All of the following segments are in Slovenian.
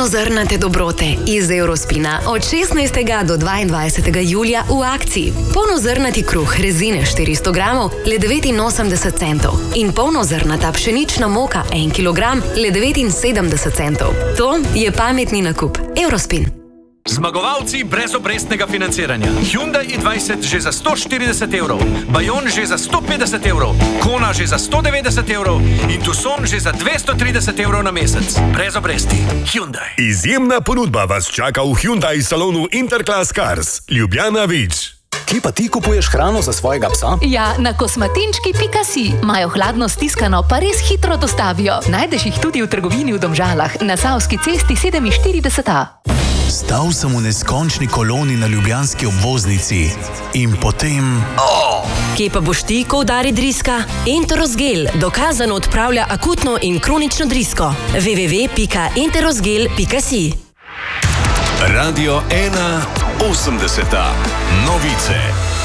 Polnozrnate dobrote iz Eurospina od 16. do 22. julija v akciji. Polnozrnati kruh rezine 400 gramov le 89 centov in polnozrnata pšenična moka 1 kilogram le 79 centov. To je pametni nakup. Eurospin. Zmagovalci brezobrestnega financiranja. Hyundai i20 že za 140 evrov, Bayon že za 150 evrov, Kona že za 190 evrov in Tucson že za 230 evrov na mesec. Brez obresti. Hyundai. Izjemna ponudba vas čaka v Hyundai salonu Interclass Cars. Ljubljana Vič. Kje pa ti kupuješ hrano za svojega psa? Ja, na kosmatinčki.si. Imajo hladno stiskano, pa res hitro dostavijo. Najdeš jih tudi v trgovini v Domžalah, na Savski cesti 47A. Stal sem v neskončni koloni na ljubljanski obvoznici in potem... Kje pa boš ti, ko udari driska? Enterosgel dokazano odpravlja akutno in kronično drisko. www.enterosgel.si. Radio 1 80. Novice.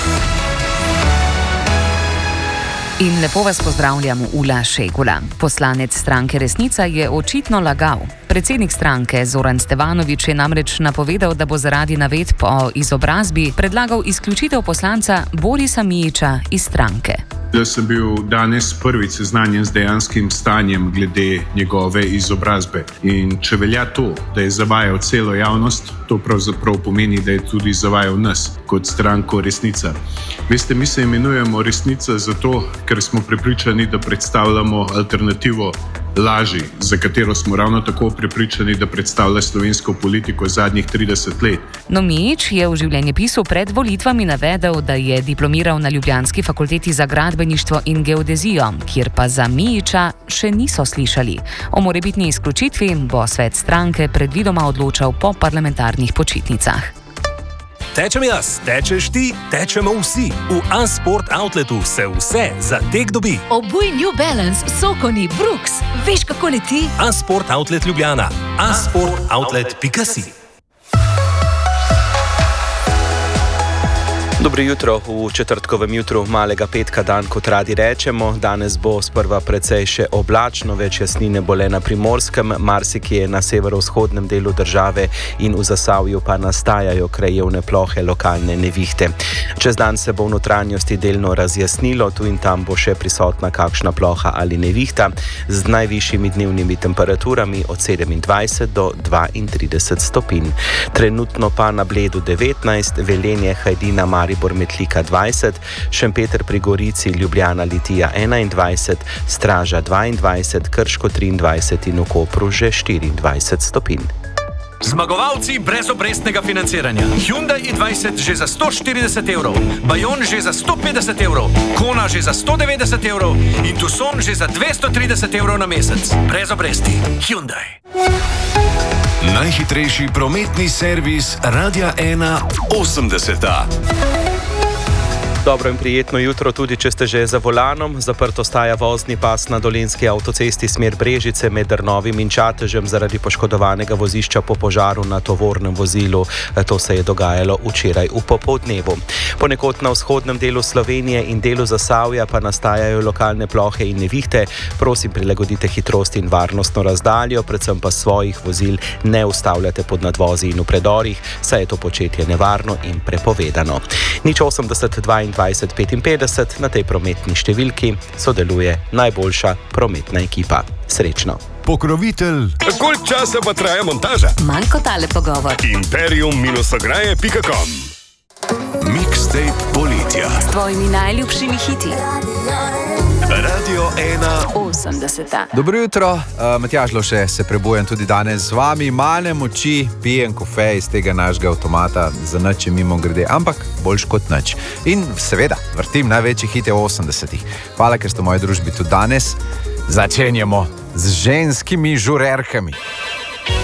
In lepo vas pozdravljam, Ula Šegula. Poslanec stranke Resnica je očitno lagal. Predsednik stranke Zoran Stevanović je namreč napovedal, da bo zaradi navedb o izobrazbi predlagal izključitev poslanca Borisa Mijića iz stranke. Da sem bil danes prvič seznanjen z dejanskim stanjem glede njegove izobrazbe. In če velja to, da je zavajal celo javnost, to pravzaprav pomeni, da je tudi zavajal nas kot stranko Resnica. Veste, mi se imenujemo Resnica zato, ker smo prepričani, da predstavljamo alternativo laži, za katero smo ravno tako prepričani, da predstavlja slovensko politiko zadnjih 30 let. No, Mijić je v življenjepisu pred volitvami navedel, da je diplomiral na Ljubljanski fakulteti za gradbeništvo in geodezijo, kjer pa za Mijića še niso slišali. O morebitni izključitvi bo svet stranke predvidoma odločal po parlamentarnih počitnicah. Tečem jaz, tečeš ti, tečemo vsi. V Unsport Outletu se vse za tek dobi. Obuj New Balance, Sokoni, Brooks. Veš, kako leti? Unsport Outlet Ljubljana. unsportoutlet.si. Dobro jutro v četrtkovem jutru malega petka, dan kot radi rečemo. Danes bo sprva precej še oblačno, več jasnine bo le na Primorskem, marsikje na severovzhodnem delu države in v Zasavju pa nastajajo krajevne plohe, lokalne nevihte. Čez dan se bo v notranjosti delno razjasnilo, tu in tam bo še prisotna kakšna ploha ali nevihta z najvišjimi dnevnimi temperaturami od 27 do 32 stopinj. Trenutno pa na Bledu 19, Velenje, Hajdina, Maribor, Metlika 20, Šempeter pri Gorici, Ljubljana, Litija 21, Straža 22, Krško 23 in v Kopru že 24 stopinj. Zmagovalci brezobrestnega financiranja. Hyundai i20 že za 140 evrov, Bayon že za 150 evrov, Kona že za 190 evrov in Tucson že za 230 evrov na mesec. Brez obresti. Hyundai. Najhitrejši prometni servis Radia 1 80. Dobro in prijetno jutro, tudi če ste že za volanom. Zaprt ostaja vozni pas na Dolenjski avtocesti smer Brežice med Drnovim in Čatežem zaradi poškodovanega vozišča po požaru na tovornem vozilu. To se je dogajalo včeraj v popoldnevu. Ponekod na vzhodnem delu Slovenije in delu Zasavja pa nastajajo lokalne plohe in nevihte. Prosim, prilagodite hitrost in varnostno razdaljo, predvsem pa svojih vozil ne ustavljate pod nadvozi in v predorih, saj je to početje nevarno in prepovedano. 080 22 55 na tej prometni številki sodeluje najboljša prometna ekipa. Srečno. Pokrovitelj. Koliko časa pa traja montaža? Manj kot tale pogovor. Imperium-ograje.com. Mixtape poletja. S tvojimi najljubšimi hiti. Radio 1 80. Dobro jutro, Matjaž Lovše se prebujem tudi danes z vami. Malem oči, pijem kofej iz tega našega avtomata, za nič je mimo grede, ampak boljš kot nič. In seveda, vrtim največji hite v 80-ih. Hvala, ker ste v moji družbi tudi danes. Začenjamo z ženskimi žurerkami.